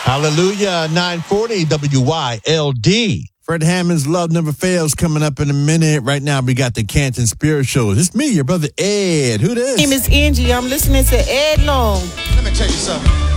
Hallelujah, 940 WYLD. Fred Hammond's Love Never Fails coming up in a minute. Right now, we got the Canton Spirit Show. It's me, your brother Ed. Who this? My name is Angie. I'm listening to Ed Long. Let me tell you something.